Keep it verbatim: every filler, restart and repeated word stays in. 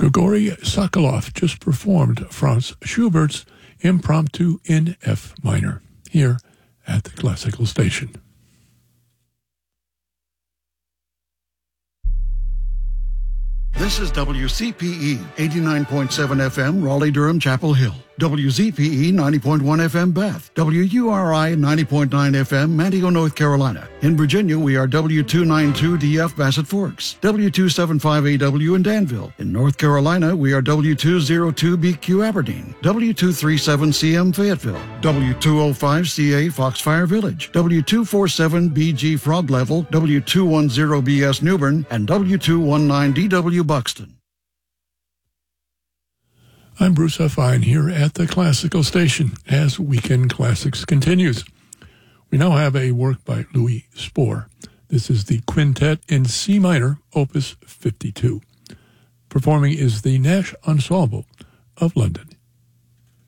Grigory Sokolov just performed Franz Schubert's Impromptu in F minor here at the Classical Station. This is W C P E, eighty-nine point seven F M, Raleigh-Durham, Chapel Hill. W Z P E, ninety point one F M, Bath. W U R I, ninety point nine F M, Manteo, North Carolina. In Virginia, we are W two ninety-two D F, Bassett Forks. W two seventy-five A W in Danville. In North Carolina, we are W two oh two B Q, Aberdeen. W two thirty-seven C M, Fayetteville. W two oh five C A, Foxfire Village. W two forty-seven B G, Frog Level. W two ten B S, Newbern. And W two nineteen D W, Buxton. I'm Bruce Huffine here at the Classical Station as Weekend Classics continues. We now have a work by Louis Spohr. This is the Quintet in C minor, Opus fifty-two. Performing is the Nash Ensemble of London.